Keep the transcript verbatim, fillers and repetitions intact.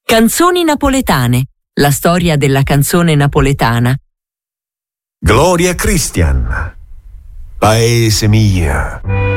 Canzoni napoletane. La storia della canzone napoletana. Gloria Christian, paese mio.